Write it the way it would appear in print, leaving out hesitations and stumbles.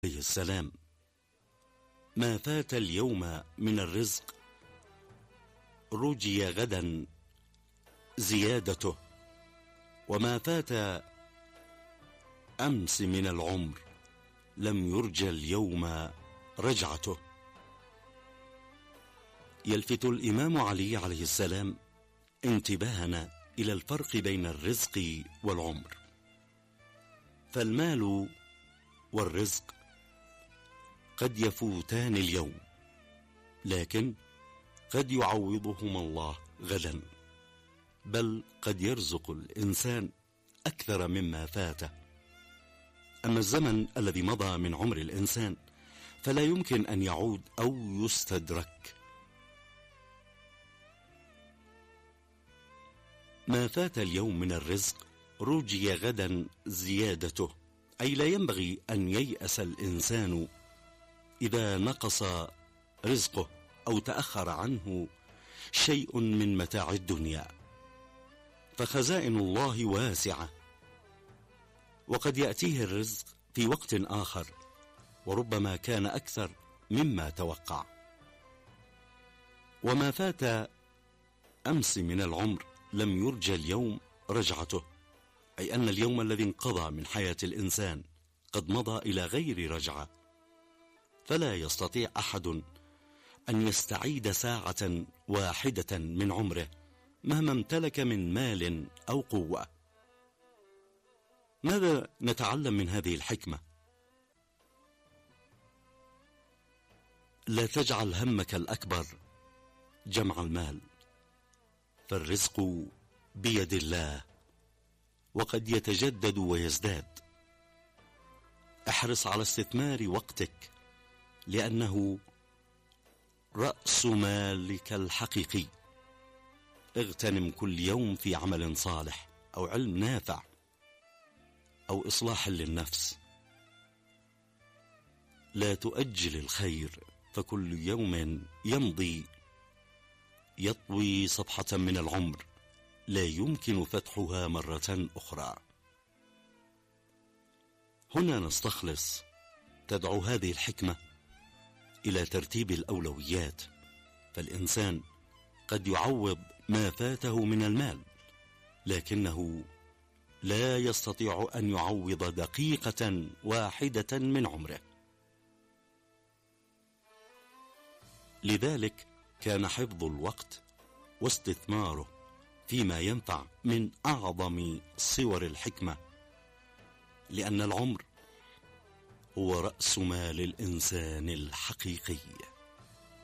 عليه السلام: ما فات اليوم من الرزق رجي غدا زيادته، وما فات أمس من العمر لم يرجى اليوم رجعته. يلفت الإمام علي عليه السلام انتباهنا إلى الفرق بين الرزق والعمر، فالمال والرزق قد يفوتان اليوم، لكن قد يعوضهما الله غدا، بل قد يرزق الإنسان أكثر مما فاته. أما الزمن الذي مضى من عمر الإنسان فلا يمكن أن يعود أو يستدرك. ما فات اليوم من الرزق رجي غدا زيادته، أي لا ينبغي أن ييأس الإنسان إذا نقص رزقه أو تأخر عنه شيء من متاع الدنيا، فخزائن الله واسعة، وقد يأتيه الرزق في وقت آخر وربما كان أكثر مما توقع. وما فات أمس من العمر لم يرجى اليوم رجعته، أي أن اليوم الذي انقضى من حياة الإنسان قد مضى إلى غير رجعة، فلا يستطيع أحد أن يستعيد ساعة واحدة من عمره مهما امتلك من مال أو قوة. ماذا نتعلم من هذه الحكمة؟ لا تجعل همك الأكبر جمع المال، فالرزق بيد الله وقد يتجدد ويزداد. احرص على استثمار وقتك، لأنه رأس مالك الحقيقي. اغتنم كل يوم في عمل صالح أو علم نافع أو إصلاح للنفس. لا تؤجل الخير، فكل يوم يمضي يطوي صفحة من العمر لا يمكن فتحها مرة أخرى. هنا نستخلص تدعو هذه الحكمة إلى ترتيب الأولويات، فالإنسان قد يعوض ما فاته من المال، لكنه لا يستطيع أن يعوض دقيقة واحدة من عمره. لذلك كان حفظ الوقت واستثماره فيما ينفع من أعظم صور الحكمة، لأن العمر هو رأس مال الإنسان الحقيقي.